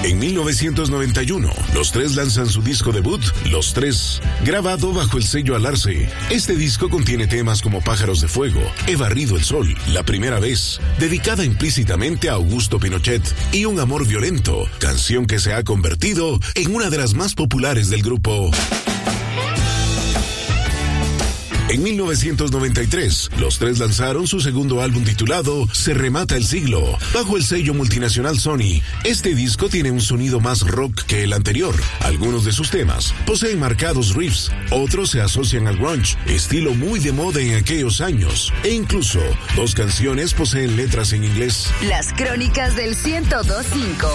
En 1991, los Tres lanzan su disco debut, Los Tres, grabado bajo el sello Alarce. Este disco contiene temas como Pájaros de Fuego, He barrido el sol, La primera vez, dedicada implícitamente a Augusto Pinochet, y Un amor violento, canción que se ha convertido en una de las más populares del grupo. En 1993, los Tres lanzaron su segundo álbum titulado Se remata el siglo, bajo el sello multinacional Sony. Este disco tiene un sonido más rock que el anterior. Algunos de sus temas poseen marcados riffs, otros se asocian al grunge, estilo muy de moda en aquellos años. E incluso, 2 canciones poseen letras en inglés. Las crónicas del 102.5.